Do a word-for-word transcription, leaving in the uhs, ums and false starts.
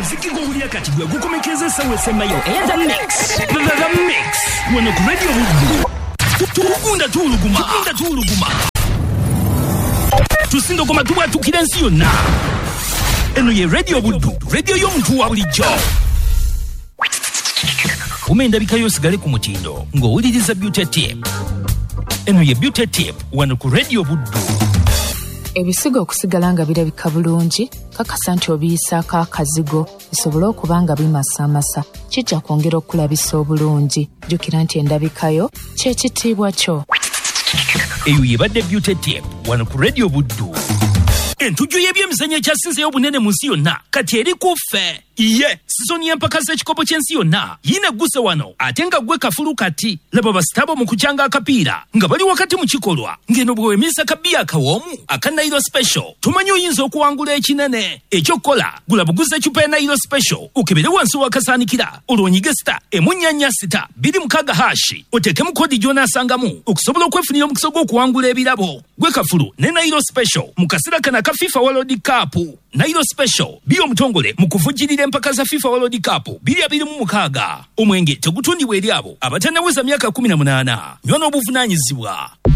Omuziki gw'owulira kati gwe gukomekeza essawa esembayo The Mix. The Mix. Wano ku Radio Buddu. Tugunda tuuluguma. Tugunda tuuluguma. Tusindogoma tubwatukira ensi yonna. Eno ye Radio Buddu. Radio y'omuntu wa bulijjo. Umenda bikayo sigale ku mutindo ng'owuliriza Beauty Tip. Eno ye Beauty Tip wano ku Radio Buddu. Ebisigo okusigala nga birabika bulungi kakasa nti obiyisaako akazigo bisobole okuba nga bimasamasa kijja kwongera okulabisa obulungi. Jjukira nti endabikayo ky'ekitiibwa kyo. Eyo yebadde Beauty Tip wano ku Radio Buddu. Entujjo y'ebyemizannyo ekyasinzeyo obunene mu nsi yonna kati eri ku ffe. Iye sizoni y'empaka z'ekikopo ky'ensi yonna yinegguse wano ate nga ggwe kafulu kati laba basitabo mu kukyanga akapiira nga bali wakati mu kikolwa ng'eno bwe weemisa kabbiya akawoomu aka Nairo Special tumanyi oyinza okuwangula ekinene ekyokukola gula buguza eccupa ya Nairo Special okebere wansi wakasaanikira olwonyige sita emunnyanya sita biri mukaaga hashi oteekemu kodi gy'onaasangamu okusobola okwefunira omukisa gw'okuwangula ebirabo gwe kafulu ne Nairo Special mu kaseera kano aka FIFA World Cup. Nairo Special bi omutongole mu kuvujjirira empaka za FIFA World Cup biri abiri mu mukaaga. Omwenge tegutundibwa eri abo abatannaweza myaka kumi na munaana. Nnywa n'obuvunaanyizibwa.